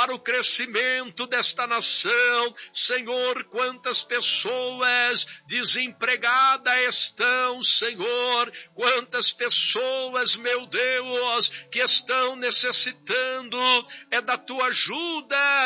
para o crescimento desta nação. Senhor, quantas pessoas desempregadas estão, Senhor, quantas pessoas, meu Deus, que estão necessitando da tua ajuda,